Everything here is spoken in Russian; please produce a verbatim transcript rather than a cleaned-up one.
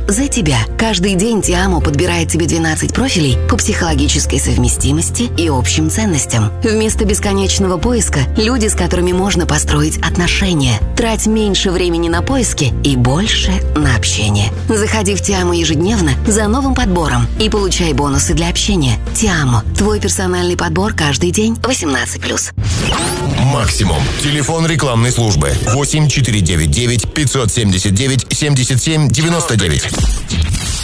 за тебя. Каждый день Тиамо подбирает тебе двенадцать профилей по психологической совместимости и общим ценностям. Вместо бесконечного поиска – люди, с которыми можно построить отношения. Трать меньше времени на поиски и больше на общение. Заходи в Тиамо ежедневно за новым подбором и получай бонусы для общения. Тиамо – твой персональный подбор каждый день. восемнадцать плюс. Максимум. Телефон рекламной службы восемь четыре девять девять пятьсот семьдесят девять семьдесят семь девяносто девять.